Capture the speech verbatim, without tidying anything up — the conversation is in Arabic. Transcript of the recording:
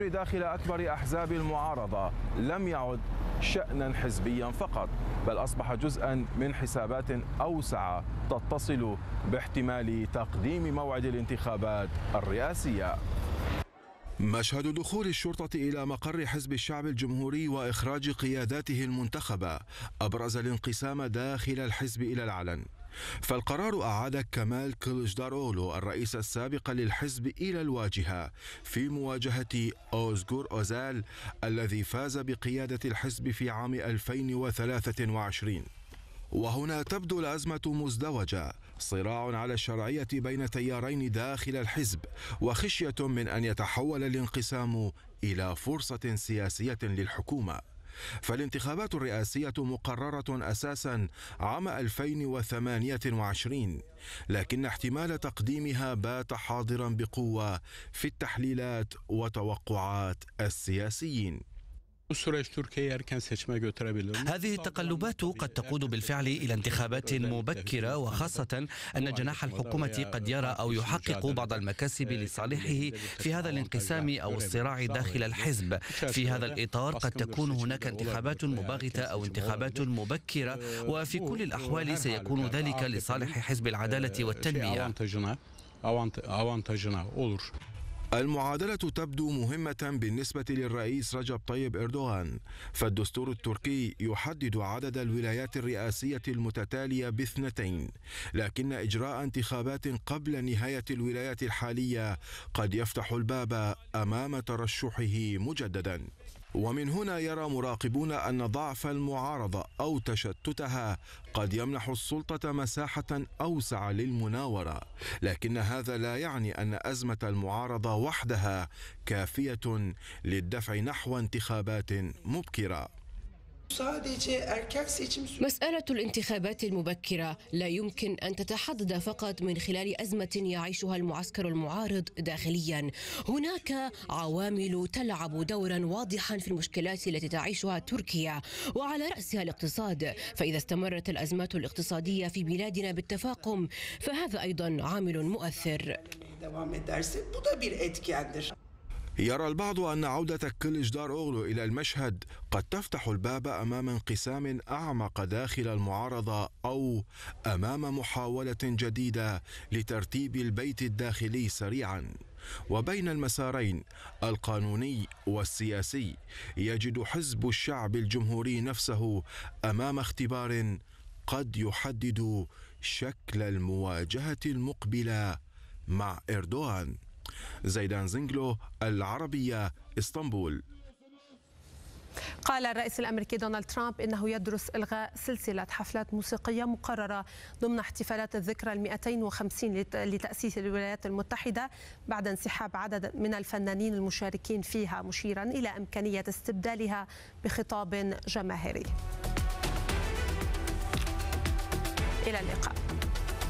داخل أكبر أحزاب المعارضة لم يعد شأنا حزبيا فقط، بل أصبح جزءا من حسابات أوسع تتصل باحتمال تقديم موعد الانتخابات الرئاسية. مشهد دخول الشرطة إلى مقر حزب الشعب الجمهوري وإخراج قياداته المنتخبة أبرز الانقسام داخل الحزب إلى العلن، فالقرار أعاد كمال كليجداروغلو الرئيس السابق للحزب إلى الواجهة في مواجهة أوزغور أوزال الذي فاز بقيادة الحزب في عام ألفين وثلاثة وعشرين. وهنا تبدو الأزمة مزدوجة، صراع على الشرعية بين تيارين داخل الحزب وخشية من أن يتحول الانقسام إلى فرصة سياسية للحكومة. فالانتخابات الرئاسية مقررة أساسا عام ألفين وثمانية وعشرين، لكن احتمال تقديمها بات حاضرا بقوة في التحليلات وتوقعات السياسيين. هذه التقلبات قد تقود بالفعل إلى انتخابات مبكرة، وخاصة أن جناح الحكومة قد يرى أو يحقق بعض المكاسب لصالحه في هذا الانقسام أو الصراع داخل الحزب. في هذا الإطار قد تكون هناك انتخابات مباغتة أو انتخابات مبكرة، وفي كل الأحوال سيكون ذلك لصالح حزب العدالة والتنمية. المعادلة تبدو مهمة بالنسبة للرئيس رجب طيب إردوغان، فالدستور التركي يحدد عدد الولايات الرئاسية المتتالية باثنتين، لكن إجراء انتخابات قبل نهاية الولايات الحالية قد يفتح الباب أمام ترشحه مجددا. ومن هنا يرى مراقبون أن ضعف المعارضة أو تشتتها قد يمنح السلطة مساحة أوسع للمناورة، لكن هذا لا يعني أن أزمة المعارضة وحدها كافية للدفع نحو انتخابات مبكرة. مسألة الانتخابات المبكرة لا يمكن أن تتحدد فقط من خلال أزمة يعيشها المعسكر المعارض داخليا. هناك عوامل تلعب دورا واضحا في المشكلات التي تعيشها تركيا، وعلى رأسها الاقتصاد. فإذا استمرت الأزمات الاقتصادية في بلادنا بالتفاقم فهذا أيضا عامل مؤثر. يرى البعض أن عودة كليجداروغلو إلى المشهد قد تفتح الباب أمام انقسام أعمق داخل المعارضة أو أمام محاولة جديدة لترتيب البيت الداخلي سريعا. وبين المسارين القانوني والسياسي يجد حزب الشعب الجمهوري نفسه أمام اختبار قد يحدد شكل المواجهة المقبلة مع إردوغان. زيدان زنجلو، العربية، اسطنبول. قال الرئيس الأمريكي دونالد ترامب إنه يدرس إلغاء سلسلة حفلات موسيقية مقررة ضمن احتفالات الذكرى المئتين وخمسين لتأسيس الولايات المتحدة بعد انسحاب عدد من الفنانين المشاركين فيها، مشيرا إلى إمكانية استبدالها بخطاب جماهيري. إلى اللقاء.